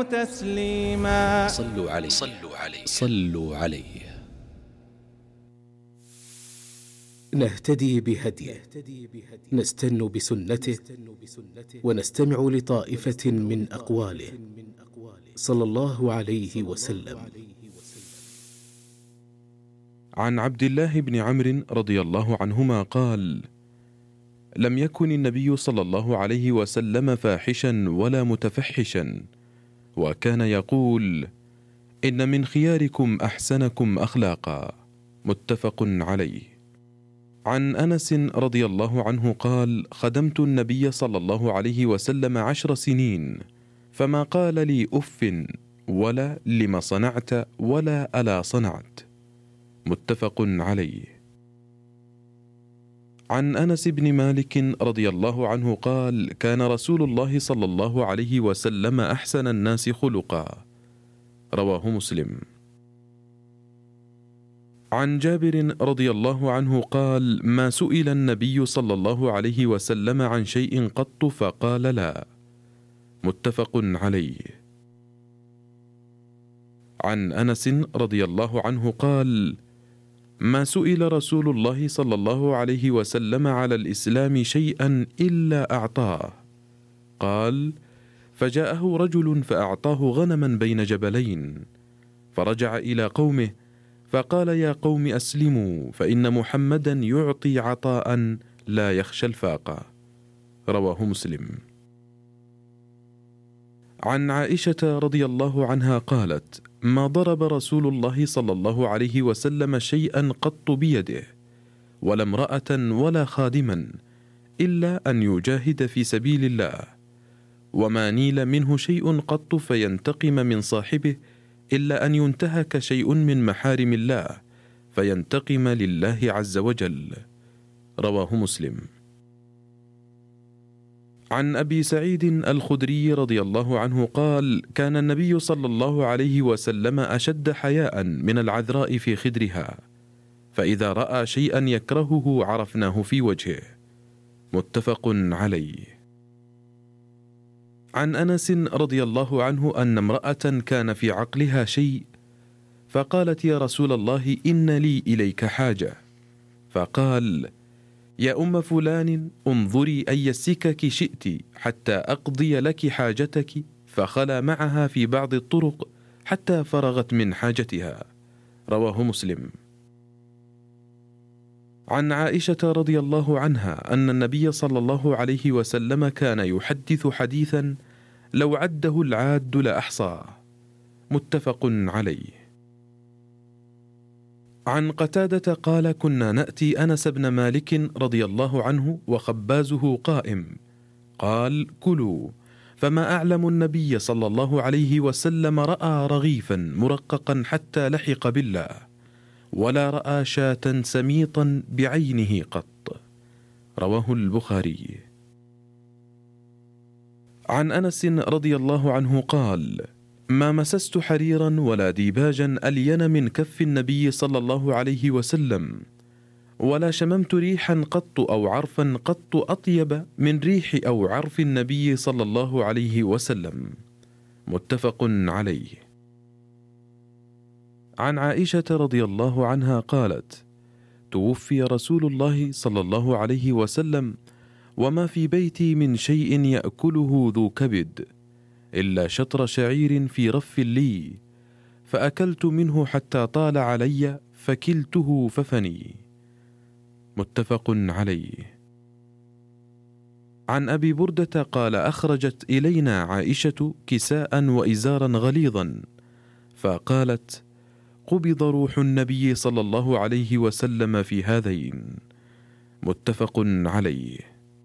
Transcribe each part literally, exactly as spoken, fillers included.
تسليما. صلوا عليه صلوا عليه صلوا عليه. نهتدي بهديه، نستن بسنته، ونستمع لطائفة من أقواله صلى الله عليه وسلم. عن عبد الله بن عمرو رضي الله عنهما قال: لم يكن النبي صلى الله عليه وسلم فاحشا ولا متفحشا، وكان يقول: إن من خياركم أحسنكم أخلاقا. متفق عليه. عن أنس رضي الله عنه قال: خدمت النبي صلى الله عليه وسلم عشر سنين، فما قال لي أف ولا لما صنعت ولا ألا صنعت. متفق عليه. عن أنس بن مالك رضي الله عنه قال: كان رسول الله صلى الله عليه وسلم أحسن الناس خلقا. رواه مسلم. عن جابر رضي الله عنه قال: ما سئل النبي صلى الله عليه وسلم عن شيء قط فقال لا. متفق عليه. عن أنس رضي الله عنه قال: ما سئل رسول الله صلى الله عليه وسلم على الإسلام شيئا إلا أعطاه. قال: فجاءه رجل فأعطاه غنما بين جبلين، فرجع إلى قومه فقال: يا قوم أسلموا، فإن محمدا يعطي عطاء لا يخشى الفاقة. رواه مسلم. عن عائشة رضي الله عنها قالت: ما ضرب رسول الله صلى الله عليه وسلم شيئا قط بيده، ولا امرأة ولا خادما، إلا أن يجاهد في سبيل الله، وما نيل منه شيء قط فينتقم من صاحبه، إلا أن ينتهك شيء من محارم الله فينتقم لله عز وجل. رواه مسلم. عن أبي سعيد الخدري رضي الله عنه قال: كان النبي صلى الله عليه وسلم أشد حياء من العذراء في خدرها، فإذا رأى شيئا يكرهه عرفناه في وجهه. متفق عليه. عن أنس رضي الله عنه أن امرأة كان في عقلها شيء، فقالت: يا رسول الله، إن لي إليك حاجة. فقال: يا أم فلان، انظري أي السكك شئت حتى أقضي لك حاجتك، فخلى معها في بعض الطرق حتى فرغت من حاجتها. رواه مسلم. عن عائشة رضي الله عنها أن النبي صلى الله عليه وسلم كان يحدث حديثا لو عده العاد لأحصاه. متفق عليه. عن قتادة قال: كنا نأتي أنس بن مالك رضي الله عنه وخبازه قائم، قال: كلوا، فما أعلم النبي صلى الله عليه وسلم رأى رغيفا مرققا حتى لحق بالله، ولا رأى شاة سميطا بعينه قط. رواه البخاري. عن أنس رضي الله عنه قال: ما مسست حريرا ولا ديباجا ألين من كف النبي صلى الله عليه وسلم، ولا شممت ريحا قط أو عرفا قط أطيب من ريح أو عرف النبي صلى الله عليه وسلم. متفق عليه. عن عائشة رضي الله عنها قالت: توفي رسول الله صلى الله عليه وسلم، وما في بيتي من شيء يأكله ذو كبد إلا شطر شعير في رف لي، فأكلت منه حتى طال علي فكلته ففني. متفق عليه. عن أبي بردة قال: أخرجت إلينا عائشة كساء وإزارا غليظا، فقالت: قبض روح النبي صلى الله عليه وسلم في هذين. متفق عليه.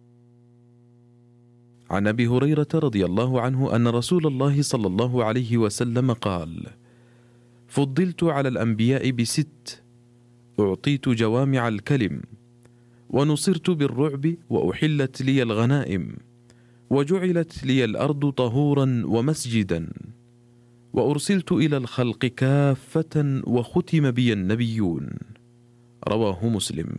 عن أبي هريرة رضي الله عنه أن رسول الله صلى الله عليه وسلم قال: فضلت على الأنبياء بست: أعطيت جوامع الكلم، ونصرت بالرعب، وأحلت لي الغنائم، وجعلت لي الأرض طهورا ومسجدا، وأرسلت إلى الخلق كافة، وختم بي النبيون. رواه مسلم.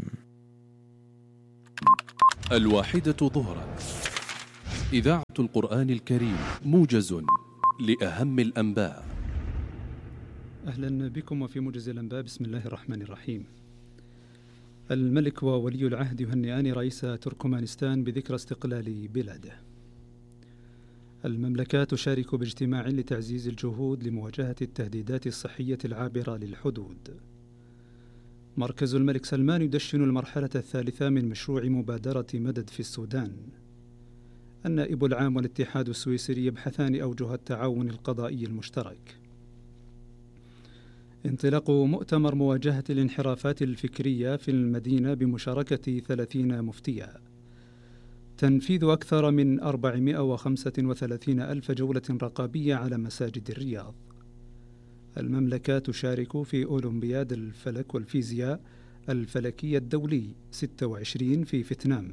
الواحدة ظهرا. إذاعة القرآن الكريم، موجز لأهم الأنباء. أهلا بكم وفي موجز الأنباء. بسم الله الرحمن الرحيم. الملك وولي العهد يهنئان رئيس تركمانستان بذكرى استقلال بلاده. المملكة تشارك باجتماع لتعزيز الجهود لمواجهة التهديدات الصحية العابرة للحدود. مركز الملك سلمان يدشن المرحلة الثالثة من مشروع مبادرة مدد في السودان. النائب العام والاتحاد السويسري يبحثان أوجه التعاون القضائي المشترك. انطلاق مؤتمر مواجهة الانحرافات الفكرية في المدينة بمشاركة ثلاثين مفتيا. تنفيذ أكثر من أربعمائة وخمسة وثلاثين ألف جولة رقابية على مساجد الرياض. المملكة تشارك في أولمبياد الفلك والفيزياء الفلكية الدولي ستة وعشرين في فيتنام.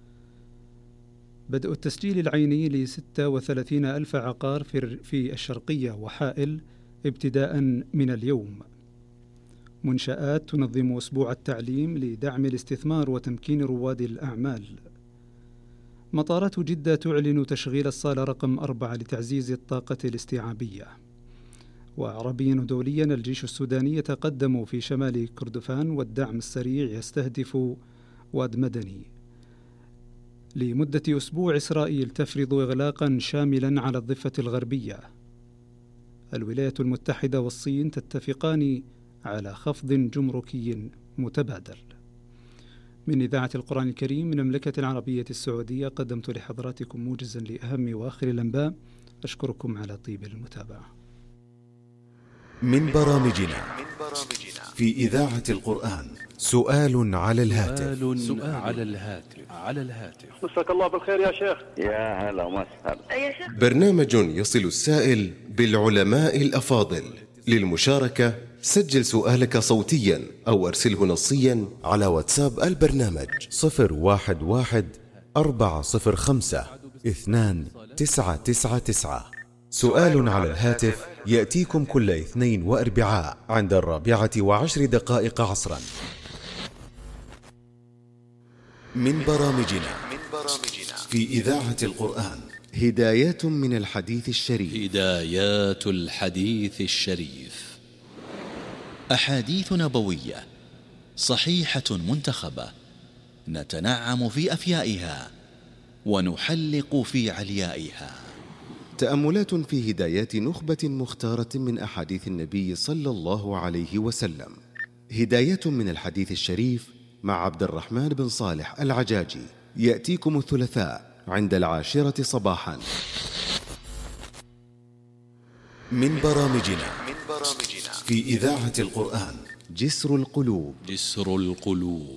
بدء التسجيل العيني لستة وثلاثين ألف عقار في الشرقية وحائل ابتداء من اليوم. منشآت تنظم أسبوع التعليم لدعم الاستثمار وتمكين رواد الأعمال. مطارات جدة تعلن تشغيل الصالة رقم أربعة لتعزيز الطاقة الاستيعابية. وعربيا ودوليا الجيش السوداني يتقدم في شمال كردفان والدعم السريع يستهدف واد مدني. لمدة أسبوع إسرائيل تفرض إغلاقا شاملا على الضفة الغربية. الولايات المتحدة والصين تتفقان على خفض جمركي متبادل. من إذاعة القرآن الكريم من المملكة العربية السعودية قدمت لحضراتكم موجزا لأهم وآخر الأنباء. أشكركم على طيب المتابعة. من برامجنا في إذاعة القرآن سؤال على الهاتف. سؤال على الهاتف على الهاتف مساك الله بالخير يا شيخ. يا هلا وسهلا. برنامج يصل السائل بالعلماء الأفاضل. للمشاركة سجل سؤالك صوتيا أو أرسله نصيا على واتساب البرنامج صفر واحد واحد أربعة صفر خمسة اثنان تسعة تسعة تسعة. سؤال على الهاتف يأتيكم كل اثنين وأربعاء عند الرابعة وعشر دقائق عصرا. من برامجنا في إذاعة القرآن هدايات من الحديث الشريف. هدايات الحديث الشريف. أحاديث نبوية صحيحة منتخبة نتنعم في أفيائها ونحلق في عليائها. تأملات في هدايات نخبة مختارة من أحاديث النبي صلى الله عليه وسلم. هدايات من الحديث الشريف مع عبد الرحمن بن صالح العجاجي يأتيكم الثلاثاء عند العاشرة صباحا. من برامجنا في إذاعة القرآن جسر القلوب. جسر القلوب.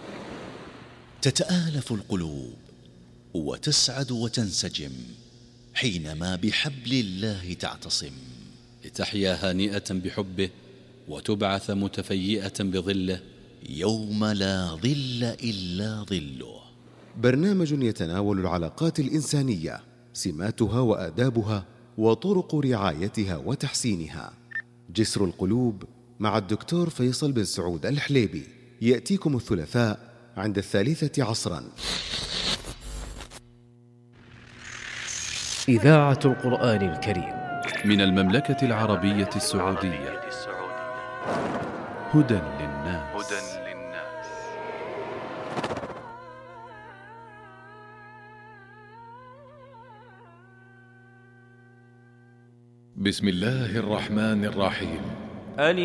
تتآلف القلوب وتسعد وتنسجم حينما بحبل الله تعتصم، لتحيا هانئة بحبه وتبعث متفيئة بظله يوم لا ظل إلا ظله. برنامج يتناول العلاقات الإنسانية، سماتها وآدابها وطرق رعايتها وتحسينها. جسر القلوب مع الدكتور فيصل بن سعود الحليبي يأتيكم الثلاثاء عند الثالثة عصرا. إذاعة القرآن الكريم من المملكة العربية السعودية. هدى للناس. بسم الله الرحمن الرحيم.